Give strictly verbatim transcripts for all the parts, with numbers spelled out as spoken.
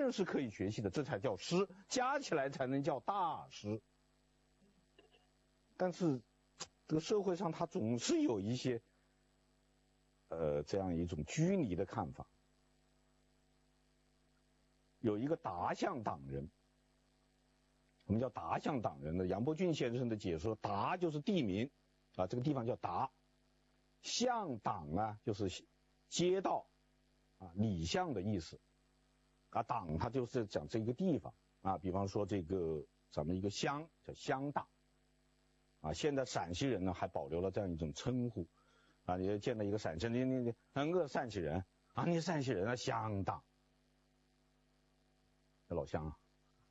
人是可以学习的，这才叫师，加起来才能叫大师。但是这个社会上他总是有一些呃这样一种拘泥的看法。有一个达象党人，我们叫达象党人的杨伯峻先生的解说，达就是地名啊，这个地方叫达，象党啊就是街道啊，里巷的意思啊，党它就是讲这个地方啊，比方说这个咱们一个乡叫乡党啊，现在陕西人呢还保留了这样一种称呼啊，你见到一个陕西人，你你你我陕西人啊，你陕西人啊，乡党，这老乡啊。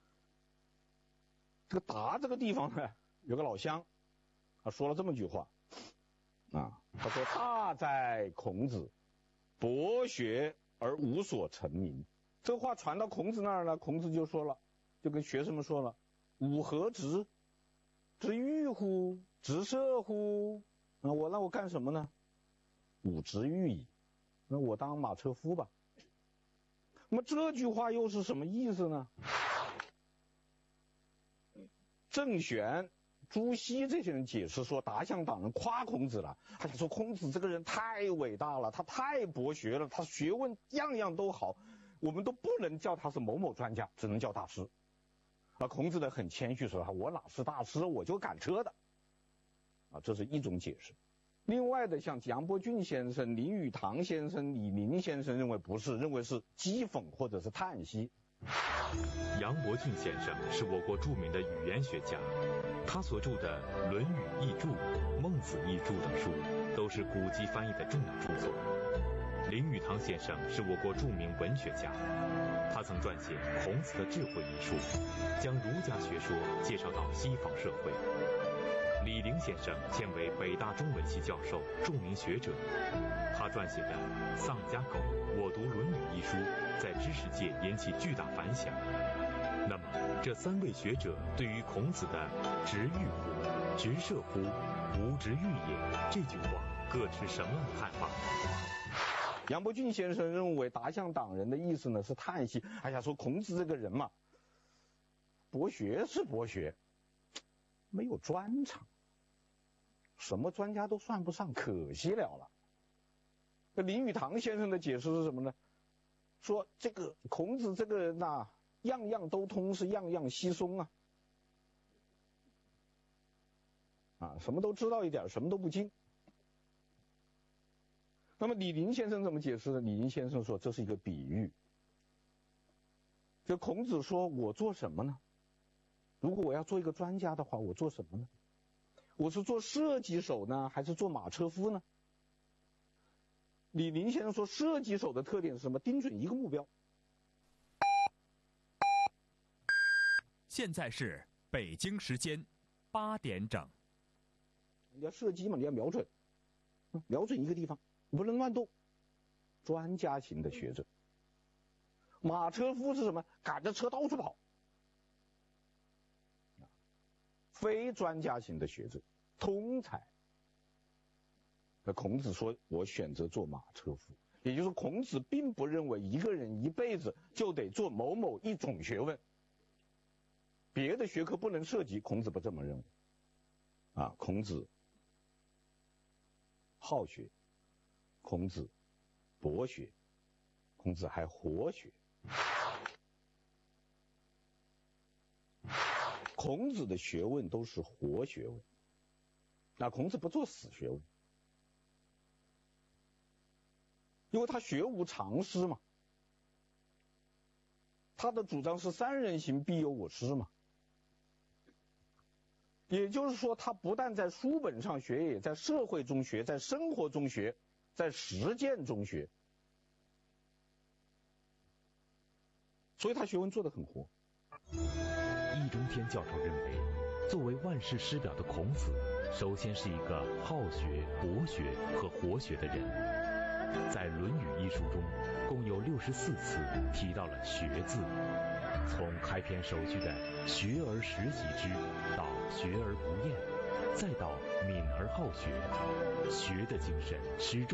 这个达这个地方呢，有个老乡，他说了这么句话啊，他说：“大哉孔子，博学而无所成名。”这话传到孔子那儿呢，孔子就说了，就跟学生们说了：“吾何直？直欲乎？直射乎？那我那我干什么呢？吾直欲矣。那我当马车夫吧。”那么这句话又是什么意思呢？郑玄、朱熹这些人解释说，达象党人夸孔子了，他说孔子这个人太伟大了，他太博学了，他学问样样都好，我们都不能叫他是某某专家，只能叫大师。而孔子呢很谦虚说，我哪是大师，我就赶车的啊，这是一种解释。另外的像杨伯峻先生、林语堂先生、李陵先生认为不是，认为是讥讽或者是叹息。 杨伯峻先生是我国著名的语言学家，他所著的《论语译注》《孟子译注》等书都是古籍翻译的重要著作。林语堂先生是我国著名文学家，他曾撰写《孔子的智慧》一书，将儒家学说介绍到西方社会。李陵先生现为北大中文系教授、著名学者，他撰写的《丧家狗我读论语》一书在知识界引起巨大反响。那么这三位学者对于孔子的直欲乎、直射乎、吾直欲也这句话各持什么样的看法？ 杨伯峻先生认为达象党人的意思呢是叹息，哎呀，说孔子这个人嘛，博学是博学，没有专长，什么专家都算不上，可惜了了。那林语堂先生的解释是什么呢？说这个孔子这个人呐、啊，样样都通，是样样稀松啊，啊，什么都知道一点，什么都不精。那么李陵先生怎么解释呢？李陵先生说这是一个比喻。这孔子说我做什么呢？如果我要做一个专家的话，我做什么呢？我是做射击手呢，还是做马车夫呢？李陵先生说，射击手的特点是什么？盯准一个目标。 现在是北京时间八点整。 你要射击嘛，你要瞄准，瞄准一个地方，不能乱动。专家型的学者。马车夫是什么？赶着车到处跑。非专家型的学者，通才。那孔子说我选择做马车夫，也就是孔子并不认为一个人一辈子就得做某某一种学问，别的学科不能涉及，孔子不这么认为啊。孔子好学，孔子博学，孔子还活学。孔子的学问都是活学问，那孔子不做死学问，因为他学无常师嘛，他的主张是三人行必有我师嘛，也就是说他不但在书本上学，也在社会中学，在生活中学，在实践中学，所以他学问做得很活。 易中天教授认为，作为万世师表的孔子，首先是一个好学、博学和活学的人。在《论语》一书中，共有六十四次提到了“学”字，从开篇首句的“学而时习之”到“学而不厌”，再到“敏而好学”，学的精神始终